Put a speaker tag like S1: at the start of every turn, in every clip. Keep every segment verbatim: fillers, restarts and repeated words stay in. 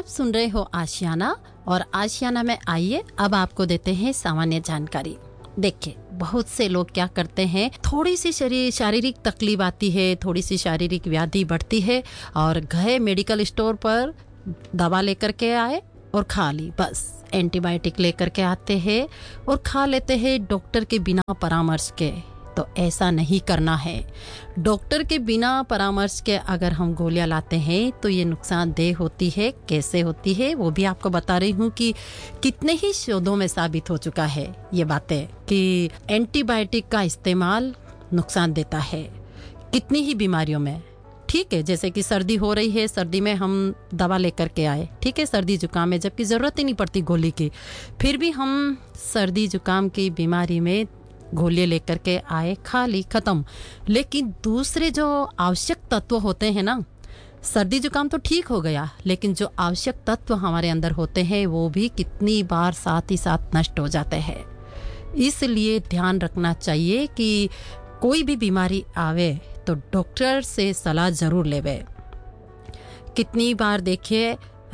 S1: सुन रहे हो आशियाना और आशियाना में आइए अब आपको देते हैं सामान्य जानकारी। देखिए बहुत से लोग क्या करते हैं, थोड़ी सी शरीर शारीरिक तकलीफ आती है, थोड़ी सी शारीरिक व्याधि बढ़ती है और गए मेडिकल स्टोर पर दवा लेकर के आए और खा ली, बस एंटीबायोटिक लेकर के आते हैं और खा लेते हैं डॉक्टर के बिना परामर्श के। तो ऐसा नहीं करना है। डॉक्टर के बिना परामर्श के अगर हम गोलियां लाते हैं तो ये नुकसानदेह होती है। कैसे होती है वो भी आपको बता रही हूँ कि कितने ही शोधों में साबित हो चुका है ये बातें कि एंटीबायोटिक का इस्तेमाल नुकसान देता है कितनी ही बीमारियों में। ठीक है, जैसे कि सर्दी हो रही है, सर्दी में हम दवा लेकर के आए, ठीक है, सर्दी जुकाम में, जबकि ज़रूरत ही नहीं पड़ती गोली की, फिर भी हम सर्दी जुकाम की बीमारी में गोलियां लेकर के आए, खा ली, खत्म। लेकिन दूसरे जो आवश्यक तत्व होते हैं ना, सर्दी जुकाम तो ठीक हो गया, लेकिन जो आवश्यक तत्व हमारे अंदर होते हैं वो भी कितनी बार साथ ही साथ नष्ट हो जाते हैं। इसलिए ध्यान रखना चाहिए कि कोई भी बीमारी आवे तो डॉक्टर से सलाह जरूर लेवे। कितनी बार देखिए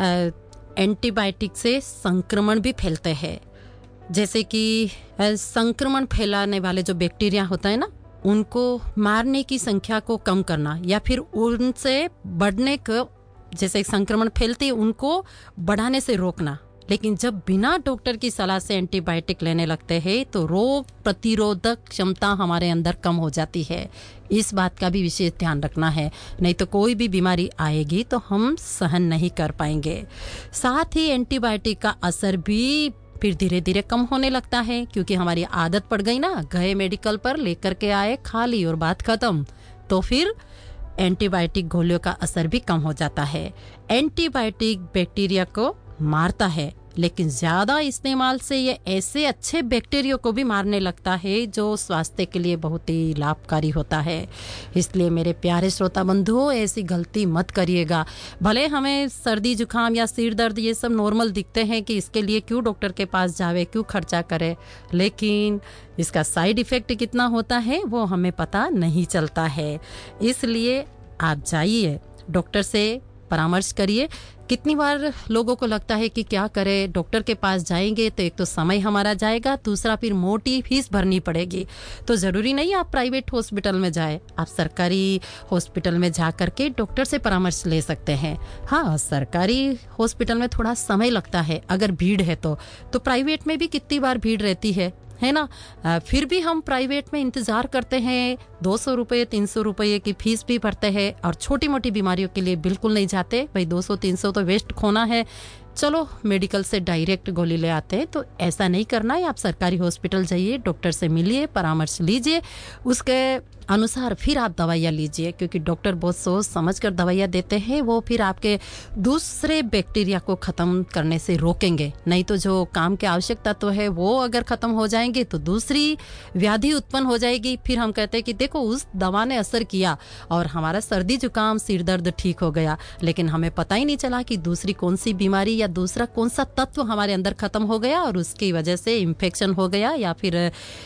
S1: एंटीबायोटिक से संक्रमण भी फैलते हैं, जैसे कि संक्रमण फैलाने वाले जो बैक्टीरिया होता है ना, उनको मारने की संख्या को कम करना या फिर उनसे बढ़ने को, जैसे संक्रमण फैलती है उनको बढ़ाने से रोकना। लेकिन जब बिना डॉक्टर की सलाह से एंटीबायोटिक लेने लगते हैं तो रोग प्रतिरोधक क्षमता हमारे अंदर कम हो जाती है। इस बात का भी विशेष ध्यान रखना है, नहीं तो कोई भी बीमारी आएगी तो हम सहन नहीं कर पाएंगे। साथ ही एंटीबायोटिक का असर भी फिर धीरे धीरे कम होने लगता है, क्योंकि हमारी आदत पड़ गई ना, गए मेडिकल पर लेकर के आए, खा ली और बात खत्म। तो फिर एंटीबायोटिक गोलियों का असर भी कम हो जाता है। एंटीबायोटिक बैक्टीरिया को मारता है, लेकिन ज्यादा इस्तेमाल से ये ऐसे अच्छे बैक्टीरिया को भी मारने लगता है जो स्वास्थ्य के लिए बहुत ही लाभकारी होता है। इसलिए मेरे प्यारे श्रोता बंधुओं, ऐसी गलती मत करिएगा। भले हमें सर्दी जुकाम या सिर दर्द ये सब नॉर्मल दिखते हैं कि इसके लिए क्यों डॉक्टर के पास जावे, क्यों खर्चा करे, लेकिन इसका साइड इफेक्ट कितना होता है वो हमें पता नहीं चलता है। इसलिए आप जाइए, डॉक्टर से परामर्श करिए। कितनी बार लोगों को लगता है कि क्या करें, डॉक्टर के पास जाएंगे तो एक तो समय हमारा जाएगा, दूसरा फिर मोटी फीस भरनी पड़ेगी। तो ज़रूरी नहीं आप प्राइवेट हॉस्पिटल में जाए, आप सरकारी हॉस्पिटल में जा करके डॉक्टर से परामर्श ले सकते हैं। हाँ, सरकारी हॉस्पिटल में थोड़ा समय लगता है अगर भीड़ है तो तो प्राइवेट में भी कितनी बार भीड़ रहती है है ना। आ, फिर भी हम प्राइवेट में इंतजार करते हैं, दो सौ रुपये तीन सौ रुपये की फीस भी भरते हैं और छोटी मोटी बीमारियों के लिए बिल्कुल नहीं जाते। भाई दो सौ तीन सौ तो वेस्ट खोना है, चलो मेडिकल से डायरेक्ट गोली ले आते हैं। तो ऐसा नहीं करना है, आप सरकारी हॉस्पिटल जाइए, डॉक्टर से मिलिए, परामर्श लीजिए, उसके अनुसार फिर आप दवाइयाँ लीजिए, क्योंकि डॉक्टर बहुत सोच समझ कर दवाइयाँ देते हैं, वो फिर आपके दूसरे बैक्टीरिया को ख़त्म करने से रोकेंगे। नहीं तो जो काम के आवश्यक तत्व है वो अगर ख़त्म हो जाएंगे तो दूसरी व्याधि उत्पन्न हो जाएगी। फिर हम कहते हैं कि देखो उस दवा ने असर किया और हमारा सर्दी जुकाम सिर दर्द ठीक हो गया, लेकिन हमें पता ही नहीं चला कि दूसरी कौन सी बीमारी या दूसरा कौन सा तत्व हमारे अंदर खत्म हो गया और उसकी वजह से इन्फेक्शन हो गया या फिर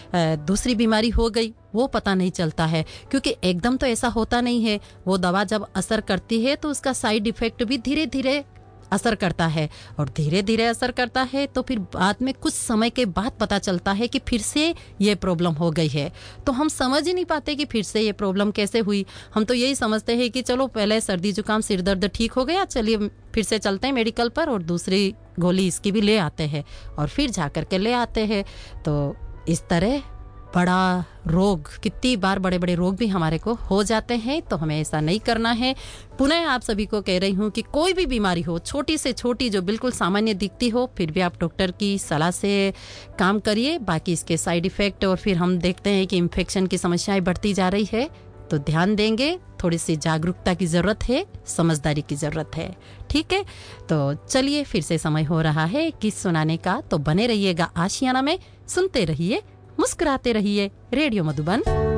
S1: दूसरी बीमारी हो गई, वो पता नहीं चलता है। क्योंकि एकदम तो ऐसा होता नहीं है, वो दवा जब असर करती है तो उसका साइड इफेक्ट भी धीरे धीरे असर करता है और धीरे धीरे असर करता है तो फिर बाद में कुछ समय के बाद पता चलता है कि फिर से ये प्रॉब्लम हो गई है। तो हम समझ ही नहीं पाते कि फिर से ये प्रॉब्लम कैसे हुई। हम तो यही समझते हैं कि चलो पहले सर्दी जुकाम सिर दर्द ठीक हो गया, चलिए फिर से चलते हैं मेडिकल पर और दूसरी गोली इसकी भी ले आते हैं और फिर जा कर के ले आते हैं। तो इस तरह बड़ा रोग, कितनी बार बड़े बड़े रोग भी हमारे को हो जाते हैं। तो हमें ऐसा नहीं करना है। पुनः आप सभी को कह रही हूँ कि कोई भी बीमारी हो, छोटी से छोटी जो बिल्कुल सामान्य दिखती हो, फिर भी आप डॉक्टर की सलाह से काम करिए। बाकी इसके साइड इफेक्ट और फिर हम देखते हैं कि इन्फेक्शन की समस्याएं बढ़ती जा रही है तो ध्यान देंगे। थोड़ी सी जागरूकता की जरूरत है, समझदारी की जरूरत है। ठीक है, तो चलिए फिर से समय हो रहा है किस सुनाने का। तो बने रहिएगा आशियाना में, सुनते रहिए, मुस्कुराते रहिए। रेडियो मधुबन